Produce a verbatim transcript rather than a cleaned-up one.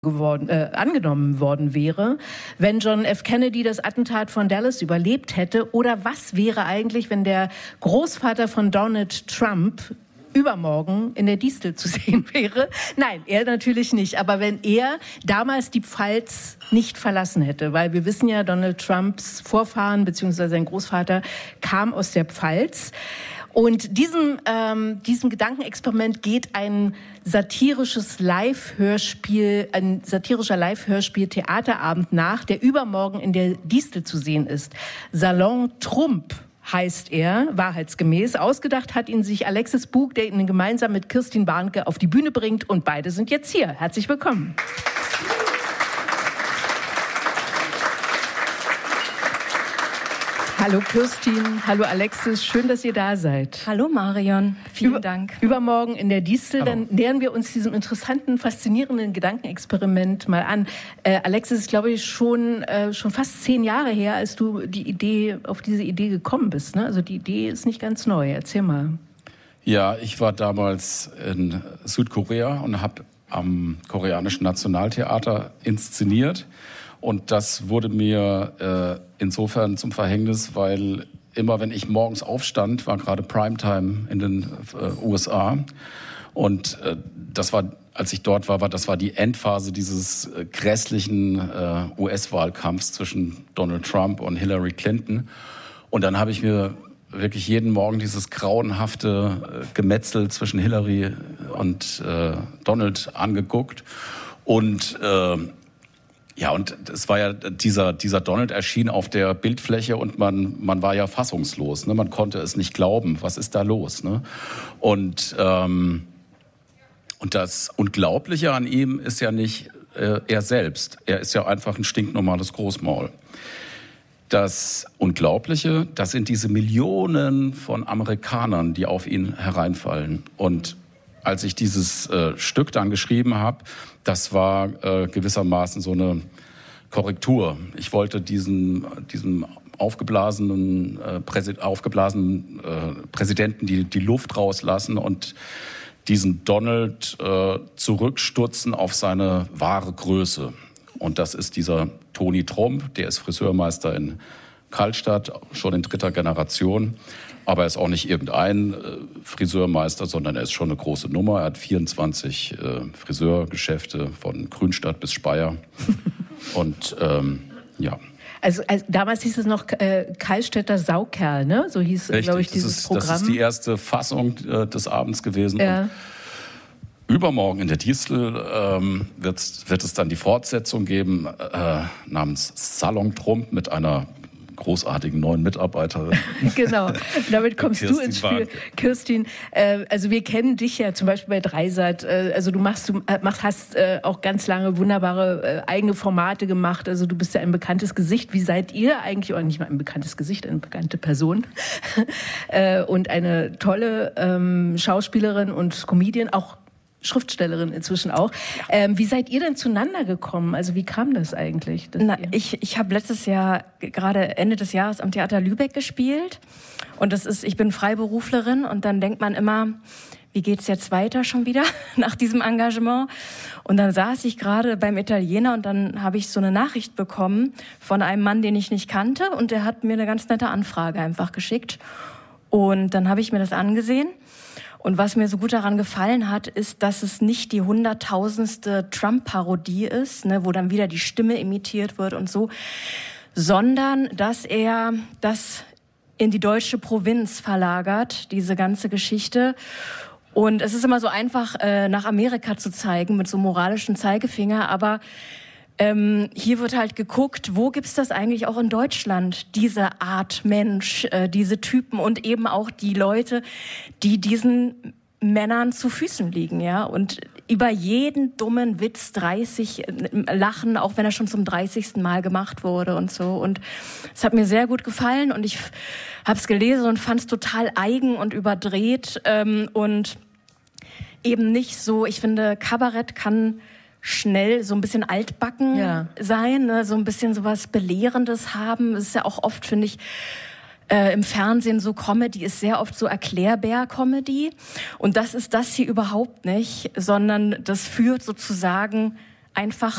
geworden, äh, angenommen worden wäre, wenn John F. Kennedy das Attentat von Dallas überlebt hätte? Oder was wäre eigentlich, wenn der Großvater von Donald Trump übermorgen in der Distel zu sehen wäre? Nein, er natürlich nicht. Aber wenn er damals die Pfalz nicht verlassen hätte, weil wir wissen ja, Donald Trumps Vorfahren bzw. sein Großvater kam aus der Pfalz. Und diesem, ähm, diesem Gedankenexperiment geht ein satirisches Live-Hörspiel, ein satirischer Live-Hörspiel-Theaterabend nach, der übermorgen in der Distel zu sehen ist. Salon Trump heißt er, wahrheitsgemäß. Ausgedacht hat ihn sich Alexis Bug, der ihn gemeinsam mit Kirstin Barnke auf die Bühne bringt. Und beide sind jetzt hier. Herzlich willkommen. Hallo Kirstin, hallo Alexis, schön, dass ihr da seid. Hallo Marion, vielen Über, Dank. Übermorgen in der Distel, Hallo. Dann nähern wir uns diesem interessanten, faszinierenden Gedankenexperiment mal an. Äh, Alexis, ist glaube ich schon, äh, schon fast zehn Jahre her, als du die Idee, auf diese Idee gekommen bist, ne? Also die Idee ist nicht ganz neu, erzähl mal. Ja, ich war damals in Südkorea und habe am Koreanischen Nationaltheater inszeniert. Und das wurde mir äh, insofern zum Verhängnis, weil immer, wenn ich morgens aufstand, war gerade Primetime in den äh, U S A. Und äh, das war, als ich dort war, war, das war die Endphase dieses äh, grässlichen äh, U S-Wahlkampfs zwischen Donald Trump und Hillary Clinton. Und dann habe ich mir wirklich jeden Morgen dieses grauenhafte äh, Gemetzel zwischen Hillary und äh, Donald angeguckt. Und äh, Ja, und es war ja, dieser, dieser Donald erschien auf der Bildfläche und man, man war ja fassungslos, ne? Man konnte es nicht glauben, was ist da los, ne? Und, ähm, und das Unglaubliche an ihm ist ja nicht äh, er selbst. Er ist ja einfach ein stinknormales Großmaul. Das Unglaubliche, das sind diese Millionen von Amerikanern, die auf ihn hereinfallen. Und als ich dieses äh, Stück dann geschrieben habe, das war äh, gewissermaßen so eine Korrektur. Ich wollte diesen, diesen aufgeblasenen, äh, Präsi- aufgeblasenen äh, Präsidenten die, die Luft rauslassen und diesen Donald äh, zurückstutzen auf seine wahre Größe. Und das ist dieser Toni Trump, der ist Friseurmeister in Karlstadt, schon in dritter Generation. Aber er ist auch nicht irgendein äh, Friseurmeister, sondern er ist schon eine große Nummer. Er hat vierundzwanzig äh, Friseurgeschäfte von Grünstadt bis Speyer. Und ähm, ja. Also, also damals hieß es noch äh, Karlstädter Saukerl, ne? So hieß, glaube ich, dieses das ist, Programm. Das ist die erste Fassung äh, des Abends gewesen. Ja. Und übermorgen in der Distel ähm, wird, wird es dann die Fortsetzung geben äh, namens Salon Trump mit einer großartigen neuen Mitarbeiterin. Genau, damit kommst du ins Spiel, Barnke. Kirstin. Äh, also wir kennen dich ja zum Beispiel bei Dreisat. Äh, also du machst, du machst, hast äh, auch ganz lange wunderbare äh, eigene Formate gemacht. Also du bist ja ein bekanntes Gesicht. Wie seid ihr eigentlich, oder nicht mal ein bekanntes Gesicht, eine bekannte Person äh, und eine tolle ähm, Schauspielerin und Comedian, auch Schriftstellerin inzwischen auch. Ja. Ähm, wie seid ihr denn zueinander gekommen? Also wie kam das eigentlich? Na, ich ich habe letztes Jahr, gerade Ende des Jahres, am Theater Lübeck gespielt. Und das ist, ich bin Freiberuflerin und dann denkt man immer, wie geht's jetzt weiter schon wieder nach diesem Engagement? Und dann saß ich gerade beim Italiener und dann habe ich so eine Nachricht bekommen von einem Mann, den ich nicht kannte. Und der hat mir eine ganz nette Anfrage einfach geschickt. Und dann habe ich mir das angesehen. Und was mir so gut daran gefallen hat, ist, dass es nicht die hunderttausendste Trump-Parodie ist, ne, wo dann wieder die Stimme imitiert wird und so, sondern dass er das in die deutsche Provinz verlagert, diese ganze Geschichte. Und es ist immer so einfach, äh, nach Amerika zu zeigen mit so moralischen Zeigefinger, aber Ähm, hier wird halt geguckt, wo gibt's das eigentlich auch in Deutschland, diese Art Mensch, äh, diese Typen und eben auch die Leute, die diesen Männern zu Füßen liegen, ja, und über jeden dummen Witz dreißig äh, lachen, auch wenn er schon zum dreißigsten Mal gemacht wurde und so. Und es hat mir sehr gut gefallen und ich f- hab's gelesen und fand's total eigen und überdreht ähm, und eben nicht so, ich finde, Kabarett kann schnell so ein bisschen altbacken ja. sein, ne? So ein bisschen sowas Belehrendes haben. Es ist ja auch oft, finde ich, äh, im Fernsehen so Comedy ist sehr oft so Erklärbär-Comedy. Und das ist das hier überhaupt nicht, sondern das führt sozusagen einfach